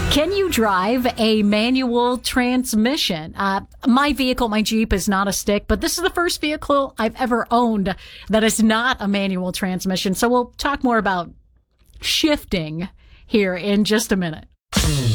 Can you drive a manual transmission? My vehicle, my Jeep, is not a stick, but this is the first vehicle I've ever owned that is not a manual transmission. So we'll talk more about shifting here in just a minute.